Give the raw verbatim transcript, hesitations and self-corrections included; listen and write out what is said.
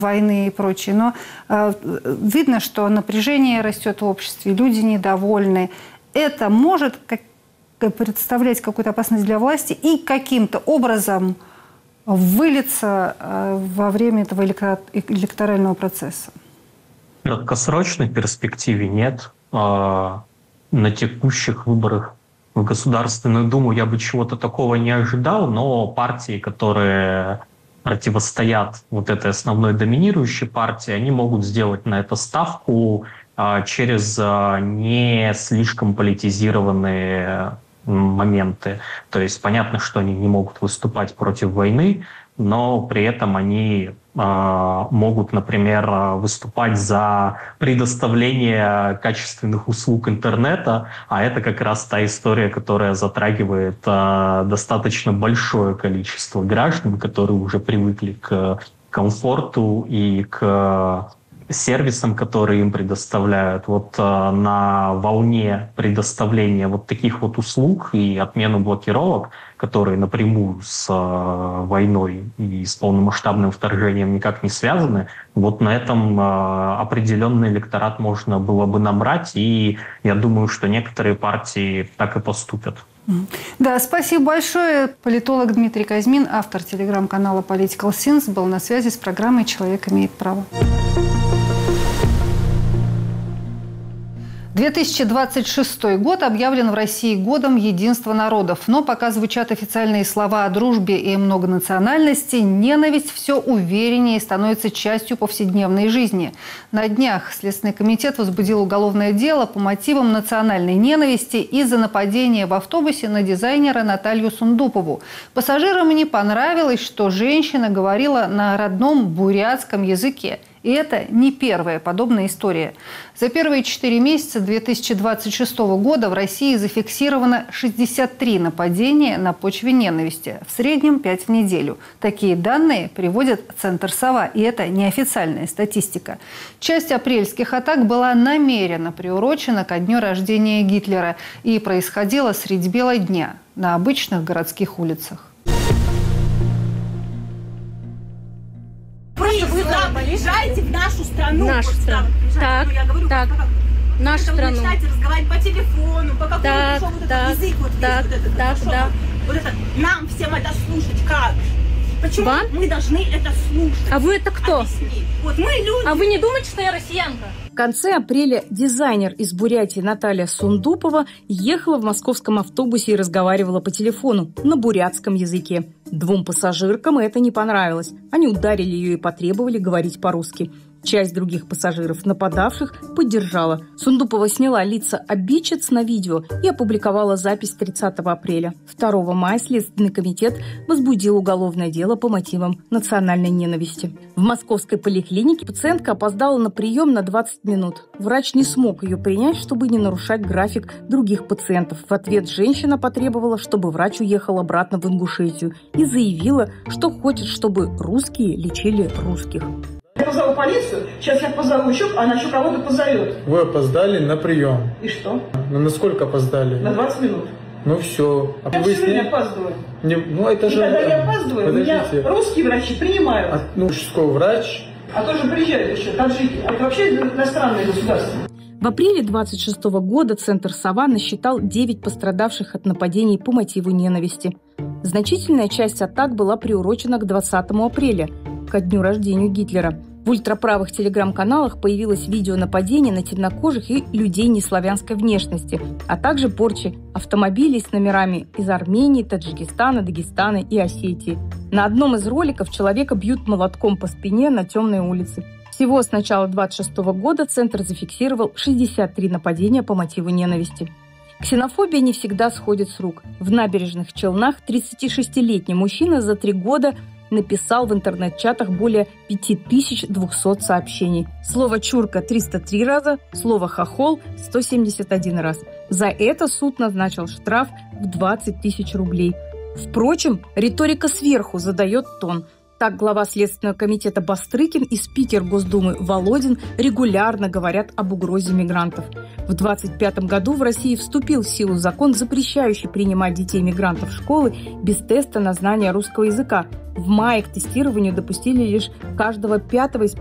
войны и прочее. Но э, видно, что напряжение растет в обществе, люди недовольны. Это может как, представлять какую-то опасность для власти и каким-то образом вылиться э, во время этого электорального процесса? В краткосрочной перспективе нет. А на текущих выборах в Государственную Думу я бы чего-то такого не ожидал, но партии, которые противостоят вот этой основной доминирующей партии, они могут сделать на это ставку а, через а, не слишком политизированные моменты. То есть понятно, что они не могут выступать против войны, но при этом они э, могут, например, выступать за предоставление качественных услуг интернета, а это как раз та история, которая затрагивает э, достаточно большое количество граждан, которые уже привыкли к комфорту и к сервисам, которые им предоставляют. Вот э, на волне предоставления вот таких вот услуг и отмену блокировок, которые напрямую с э, войной и с полномасштабным вторжением никак не связаны, вот на этом э, определенный электорат можно было бы набрать, и я думаю, что некоторые партии так и поступят. Да, спасибо большое. Политолог Дмитрий Казьмин, автор телеграм-канала Political Sense, был на связи с программой «Человек имеет право». две тысячи двадцать шестой год объявлен в России годом единства народов. Но пока звучат официальные слова о дружбе и многонациональности, ненависть все увереннее становится частью повседневной жизни. На днях Следственный комитет возбудил уголовное дело по мотивам национальной ненависти из-за нападения в автобусе на дизайнера Наталью Сундупову. Пассажирам не понравилось, что женщина говорила на родном бурятском языке. И это не первая подобная история. За первые четыре месяца две тысячи двадцать шестого года в России зафиксировано шестьдесят три нападения на почве ненависти. В среднем пять в неделю. Такие данные приводит Центр «Сова». И это неофициальная статистика. Часть апрельских атак была намеренно приурочена ко дню рождения Гитлера и происходила средь бела дня на обычных городских улицах. Приезжайте в нашу страну. Нашу вот страну. Так, ну, я говорю, так. Как, нашу это страну. Вы начинаете разговаривать по телефону, по какому-то так, вот так, этот язык вот так, весь, вот этот, так, вот, да. вот это, нам всем это слушать как? Почему Вам? мы должны это слушать? А вы это кто? Объясни. Вот мы люди. А вы не думаете, что я россиянка? В конце апреля дизайнер из Бурятии Наталья Сундупова ехала в московском автобусе и разговаривала по телефону на бурятском языке. Двум пассажиркам это не понравилось. Они ударили ее и потребовали говорить по-русски. Часть других пассажиров, нападавших, поддержала. Сундупова сняла лица обидчиц на видео и опубликовала запись тридцатого апреля. второго мая Следственный комитет возбудил уголовное дело по мотивам национальной ненависти. В московской поликлинике пациентка опоздала на прием на двадцать минут. Врач не смог ее принять, чтобы не нарушать график других пациентов. В ответ женщина потребовала, чтобы врач уехал обратно в Ингушетию и заявила, что хочет, чтобы русские лечили русских. Я позову полицию, сейчас я позову еще, она еще кого-то позовет. Вы опоздали на прием. И что? Ну, насколько опоздали? На двадцать минут. Ну все. А я вы все время опаздываю. Не, ну это И же... когда я опаздываю, Подождите. меня русские врачи принимают. А, ну что, врач? А тоже приезжают еще таджики. Это вообще иностранное государство. В апреле двадцать шестого года Центр «Сова» насчитал девять пострадавших от нападений по мотиву ненависти. Значительная часть атак была приурочена к двадцатому апреля, ко дню рождения Гитлера. В ультраправых телеграм-каналах появилось видео нападений на темнокожих и людей неславянской внешности, а также порчи автомобилей с номерами из Армении, Таджикистана, Дагестана и Осетии. На одном из роликов человека бьют молотком по спине на темной улице. Всего с начала двадцать шестого года Центр зафиксировал шестьдесят три нападения по мотиву ненависти. Ксенофобия не всегда сходит с рук. В Набережных Челнах тридцатишестилетний мужчина за три года написал в интернет-чатах более пять тысяч двести сообщений. Слово «чурка» – триста три раза, слово «хохол» – сто семьдесят один раз. За это суд назначил штраф в двадцать тысяч рублей. Впрочем, риторика сверху задает тон. Так, глава Следственного комитета Бастрыкин и спикер Госдумы Володин регулярно говорят об угрозе мигрантов. В двадцать пятом году в России вступил в силу закон, запрещающий принимать детей-мигрантов в школы без теста на знание русского языка. В мае к тестированию допустили лишь каждого пятого из